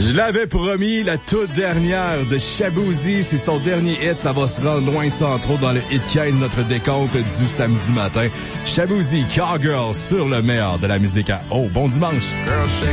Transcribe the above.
Je l'avais promis, la toute dernière de Shaboozey, c'est son dernier hit, ça va se rendre loin sans trop dans le hit 15, notre décompte du samedi matin. Shaboozey, Cowgirl sur le meilleur de la musique à bon dimanche.